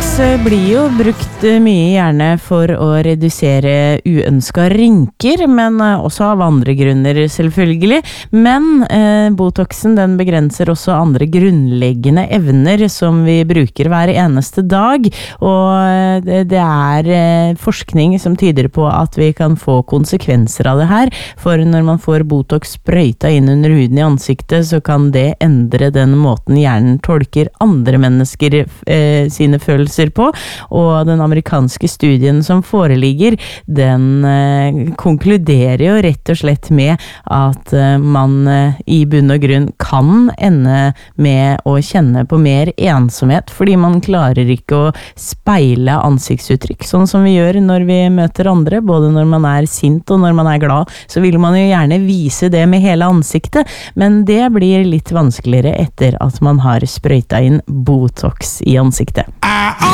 Botox blir jo brukt mye gjerne for å redusere uønsket rynker, men også av andre grunner selvfølgelig. Men Botoxen den begrenser også andre grunnleggende evner som vi bruker hver eneste dag, og det er forskning som tyder på at vi kan få konsekvenser av det her, for når man får Botox sprøyta inn under huden i ansiktet, så kan det endre den måten hjernen tolker andre mennesker sine følelser på, og den amerikanske studien som foreligger, den konkluderer jo rett og slett med at man i bunn og grunn kan ende med å kjenne på mer ensomhet, fordi man klarer ikke å speile ansiktsuttrykk, sånn som vi gjør når vi møter andre, både når man er sint og når man er glad, så vil man jo gjerne vise det med hele ansiktet, men det blir litt vanskeligere etter at man har sprøyta inn Botox i ansiktet.